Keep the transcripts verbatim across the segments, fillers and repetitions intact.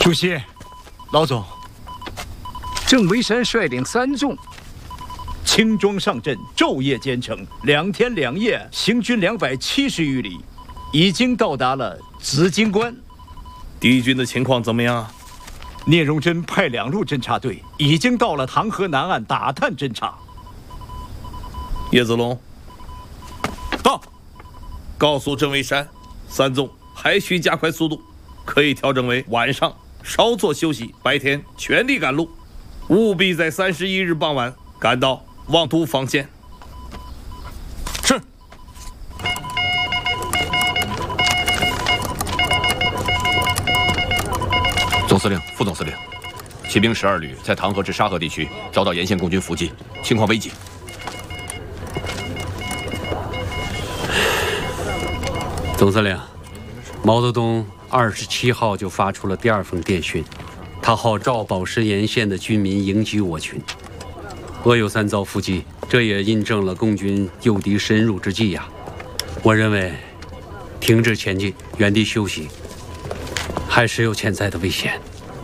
主席，老总， 郑维山率领三纵轻装上阵，昼夜兼程，两天两夜，行军两百七十余里，已经到达了紫金关。 敌军的情况怎么样？ 聂荣臻派两路侦察队，已经到了唐河南岸打探侦察。 叶子龙， 到， 告诉郑维山，三纵还需加快速度，可以调整为晚上稍作休息，白天全力赶路，务必在三十一日傍晚赶到望都防线。 是。 总司令、副总司令，骑兵十二旅在唐河至沙河地区遭到沿线共军伏击，情况危急。 总司令，毛泽东二十七号就发出了第二封电讯，他号召保石沿线的军民迎击我军。鄂有三遭伏击，这也印证了共军诱敌深入之计呀。我认为，停止前进，原地休息，还是有潜在的危险。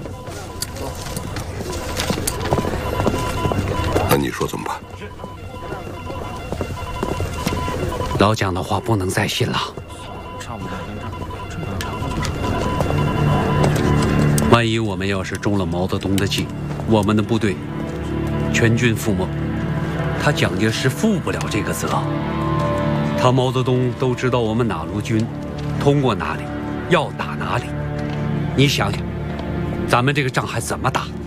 那你说怎么办？ 老蒋的话不能再信了。万一我们要是中了毛泽东的计，我们的部队全军覆没，他蒋介石负不了这个责。他毛泽东都知道我们哪路军通过哪里，要打哪里。你想想，咱们这个仗还怎么打？